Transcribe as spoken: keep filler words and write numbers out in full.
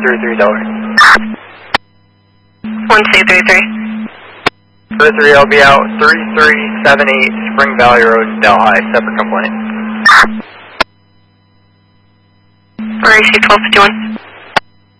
three three Delaware. one two three three. three three, I'll be out three three seven eight Spring Valley Road, Delhi, separate complaint. R A C twelve fifty-one.